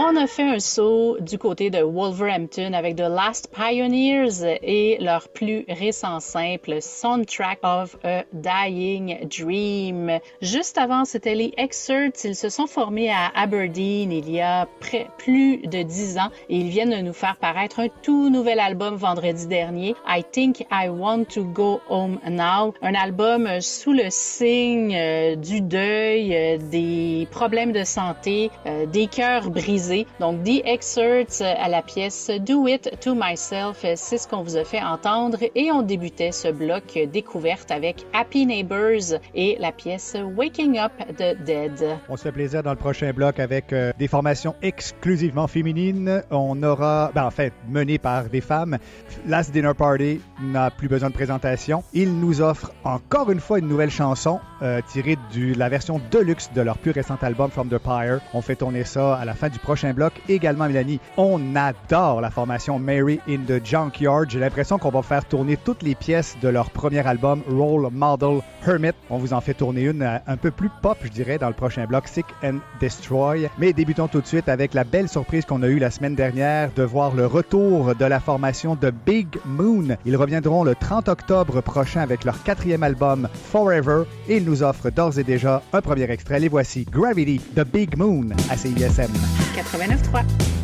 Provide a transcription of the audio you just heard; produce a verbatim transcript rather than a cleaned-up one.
On a fait un saut du côté de Wolverhampton avec The Last Pioneers et leur plus récent simple Soundtrack of a Dying Dream. Juste avant, c'était les Excerpts. Ils se sont formés à Aberdeen il y a près, plus de dix ans et ils viennent de nous faire paraître un tout nouvel album vendredi dernier, I Think I Want to Go Home Now. Un album sous le signe euh, du deuil, euh, des problèmes de santé, euh, des cœurs brisés. Donc, The Excerpts à la pièce Do It to Myself, c'est ce qu'on vous a fait entendre et on débutait ce bloc découverte avec Happy Neighbors et la pièce Waking Up de Dead. On se fait plaisir dans le prochain bloc avec euh, des formations exclusivement féminines. On aura, ben en fait, menées par des femmes. Last Dinner Party n'a plus besoin de présentation. Ils nous offrent encore une fois une nouvelle chanson euh, tirée de la version deluxe de leur plus récent album From the Pyre. On fait tourner ça à la fin du prochain bloc. Également, Mélanie, on adore la formation Mary in the Junkyard. J'ai l'impression qu'on va faire tourner toutes les pièces de leur premier album Role Model Hermit. On vous en fait tourner une un peu plus pop, je dirais, dans le prochain bloc Sick and Destroy. Mais débutons tout de suite avec la belle surprise qu'on a eue la semaine dernière de voir le retour de la formation de Big Moon. Ils reviendront le trente octobre prochain avec leur quatrième album Forever et ils nous offrent d'ores et déjà un premier extrait. Les voici, Gravity de Big Moon à C I S M quatre-vingt-neuf trois.